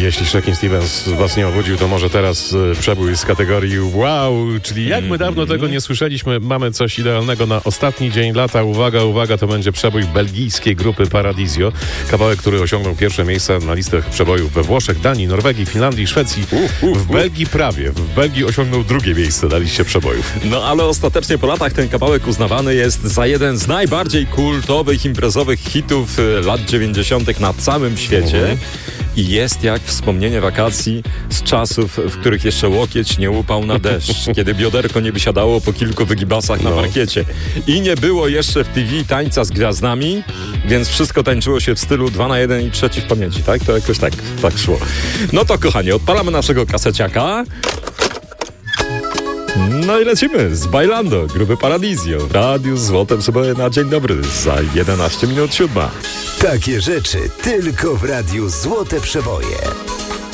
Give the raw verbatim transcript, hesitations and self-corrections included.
Jeśli Shakin' Stevens was nie obudził, to może teraz y, przebój z kategorii wow, czyli jak my dawno tego nie słyszeliśmy, mamy coś idealnego na ostatni dzień lata. Uwaga, uwaga, to będzie przebój belgijskiej grupy Paradisio. Kawałek, który osiągnął pierwsze miejsca na listach przebojów we Włoszech, Danii, Norwegii, Finlandii, Szwecji. Uh, uh, w Belgii prawie. W Belgii osiągnął drugie miejsce na liście przebojów. No ale ostatecznie po latach ten kawałek uznawany jest za jeden z najbardziej kultowych, imprezowych hitów lat dziewięćdziesiątych na całym świecie. Uh-huh. I jest jak wspomnienie wakacji z czasów, w których jeszcze łokieć nie upał na deszcz, kiedy bioderko nie wysiadało po kilku wygibasach na no. parkiecie. I nie było jeszcze w T V tańca z gwiazdami, więc wszystko tańczyło się w stylu dwa na jeden i trzeci w pamięci, tak? To jakoś tak, tak szło. No to kochani, odpalamy naszego kaseciaka. No i lecimy z Bailando, grupy Paradisio. W Radiu Złote Przeboje na dzień dobry za jedenaście minut siódma. Takie rzeczy tylko w Radiu Złote Przeboje.